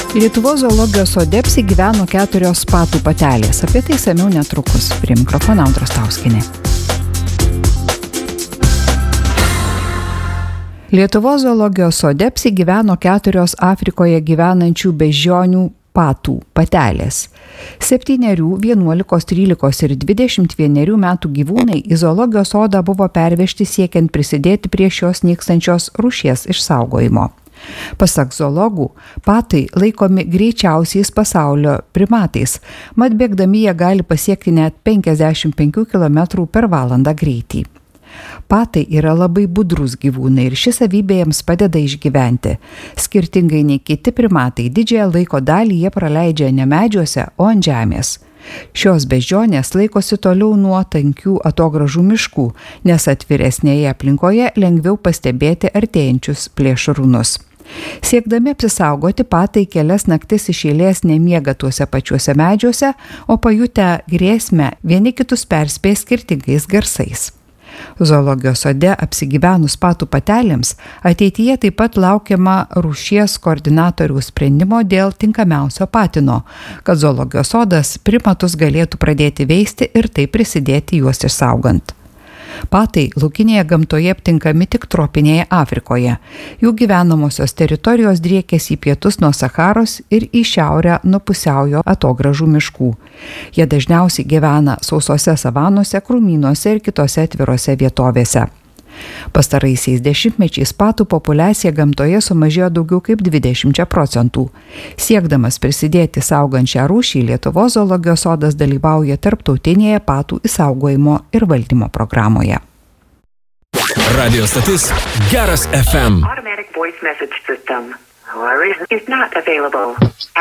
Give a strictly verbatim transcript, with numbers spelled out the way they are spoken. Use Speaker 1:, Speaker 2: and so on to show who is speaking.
Speaker 1: Lietuvos zoologijos sode apsigyveno keturios patų patelės. Apie tai samiau netrukus. Prie mikrofono Audra Stauskienė. Lietuvos zoologijos sode apsigyveno keturios Afrikoje gyvenančių beždžionių patų patelės. Septynerių, vienuolikos, trylikos ir dvidešimt vienerių metų gyvūnai į zoologijos sodą buvo pervežti siekiant prisidėti prie šios nykstančios rūšies išsaugojimo. Pasak zoologų, patai laikomi greičiausiais pasaulio primatais, mat bėgdami jie gali pasiekti net penkiasdešimt penkių kilometrų per valandą greitį. Patai yra labai budrus gyvūnai ir ši savybė jiems padeda išgyventi. Skirtingai nei kiti primatai, didžiąją laiko dalį jie praleidžia ne medžiuose, o ant žemės. Šios beždžionės laikosi toliau nuo tankių atogražų miškų, nes atviresnėje aplinkoje lengviau pastebėti artėjančius plėšrūnus. Siekdami apsisaugoti, patai kelias naktis iš eilės nemiega tuose pačiuose medžiuose, o pajutę grėsmę vieni kitus perspėja skirtingais garsais. Zoologijos sode apsigyvenus patų patelėms ateityje taip pat laukiama rūšies koordinatorių sprendimo dėl tinkamiausio patino, kad zoologijos sodas primatus galėtų pradėti veisti ir taip prisidėti juos išsaugant. Patai laukinėje gamtoje aptinkami tik tropinėje Afrikoje. Jų gyvenamosios teritorijos driekiasi į pietus nuo Sacharos ir į šiaurę nuo pusiaujo atogražų miškų. Jie dažniausiai gyvena sausose savanose, krūmynuose ir kitose atvirose vietovėse. Pastaraisiais dešimtmečiais patų populiacija gamtoje sumažėjo daugiau kaip dvidešimt procentų. Siekdamas prisidėti saugant šią rūšį, Lietuvos zoologijos sodas dalyvauja tarptautinėje patų išsaugojimo ir valdymo programoje.
Speaker 2: Radio stotis Geras F M.